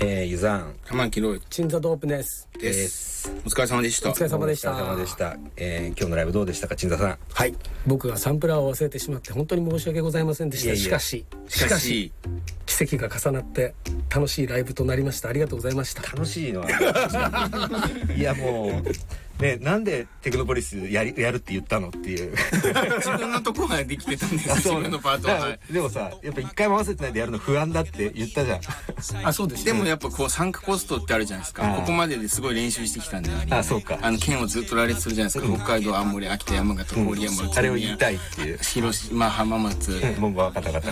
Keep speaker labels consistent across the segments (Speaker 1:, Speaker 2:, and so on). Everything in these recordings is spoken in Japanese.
Speaker 1: ユザーン
Speaker 2: 玉木ロイ
Speaker 3: 鎮座ドープネス
Speaker 2: です。お疲れ様でした。
Speaker 3: お疲れ様でした。
Speaker 1: 今日のライブどうでしたか、鎮座さん。
Speaker 3: はい、僕がサンプラーを忘れてしまって本当に申し訳ございませんでした。しかし奇跡が重なって楽しいライブとなりました。ありがとうございました。
Speaker 1: 楽しいのはいやもうね、なんでテクノポリスやるって言ったのっていう
Speaker 2: 自分のところができてたんですよ。自分のパートは。
Speaker 1: でもさ、やっぱ一回も合わせてないでやるの不安だって言ったじゃん。
Speaker 3: あ、そうです、
Speaker 2: ね。でもやっぱこう参加コストってあるじゃないですか。ここまでですごい練習してきたんで、
Speaker 1: あ、そうか。
Speaker 2: 県をずっと羅列するじゃないですか。北海道、青森、秋田、山形、郡山、
Speaker 1: あれを言いたいっていう。
Speaker 2: 広島、浜松。
Speaker 1: もう分かった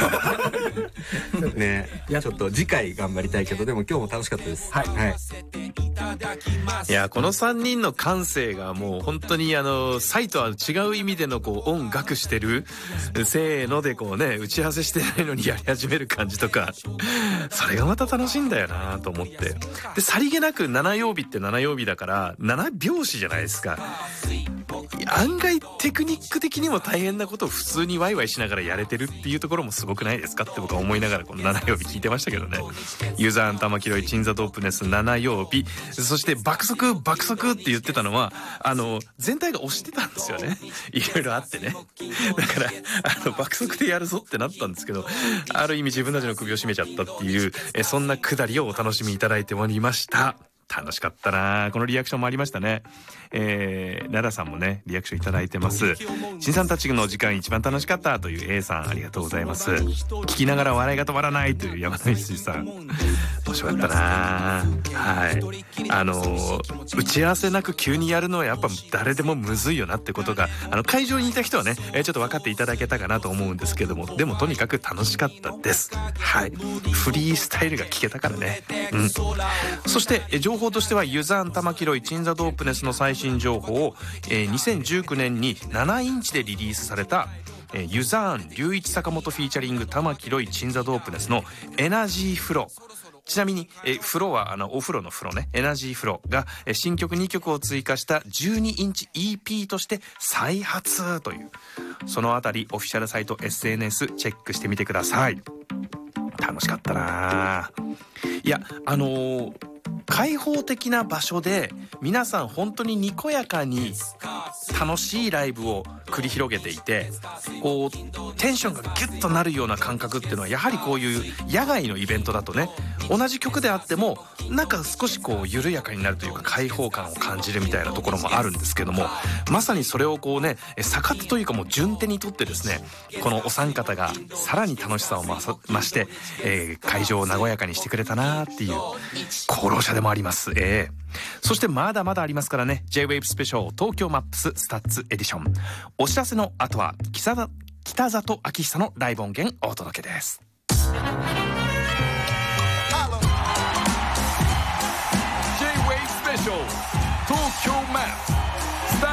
Speaker 1: ね、ちょっと次回頑張りたいけど、でも今日も楽しかったです。
Speaker 3: はい。
Speaker 4: いや、この3人の感性がもう本当にサイとは違う意味でのこう音楽してるせーのでこうね、打ち合わせしてないのにやり始める感じとか、それがまた楽しいんだよなと思って。で、さりげなく7曜日って7曜日だから7拍子じゃないですか。案外テクニック的にも大変なことを普通にワイワイしながらやれてるっていうところもすごくないですかって僕は思いながらこの7曜日聞いてましたけどね。ユザーン玉木ロイ鎮座ドープネス7曜日、そして爆速って言ってたのは全体が押してたんですよね。いろいろあってね。だから爆速でやるぞってなったんですけど、ある意味自分たちの首を絞めちゃったっていうそんなくだりをお楽しみいただいておりました。楽しかったな。このリアクションもありましたね。ララさんもねリアクションいただいてます。新さんたちの時間一番楽しかったという A さん、ありがとうございます。聞きながら笑いが止まらないという山田石さん、面白かったな。はい、打ち合わせなく急にやるのはやっぱ誰でもむずいよなってことが会場にいた人はね、ちょっと分かっていただけたかなと思うんですけども、でもとにかく楽しかったです。はい、フリースタイルが聞けたからね。そして情報としてはユザーン玉木ロイ鎮座ドープネスの最新情報を、2019年に7インチでリリースされたユザーン龍一坂本フィーチャリング玉木ロイ鎮座ドープネスのエナジーフロー。ちなみにフロはお風呂の風呂ね、エナジーフローが新曲2曲を追加した12インチ EP として再発という、そのあたりオフィシャルサイト SNS チェックしてみてください。楽しかったな。いや開放的な場所で皆さん本当ににこやかに楽しいライブを繰り広げていて、こうテンションがギュッとなるような感覚っていうのはやはりこういう野外のイベントだとね、同じ曲であってもなんか少しこう緩やかになるというか開放感を感じるみたいなところもあるんですけども、まさにそれをこうね逆手というかもう順手にとってですね、このお三方がさらに楽しさを増して、会場を和やかにしてくれたなっていう功労者でもあります。そしてまだまだありますからね。 J-WAVE スペシャル東京マップススタッツエディション、お知らせの後は北里明久のライブ音源お届けです。J-WAVE スペシャル東京マップ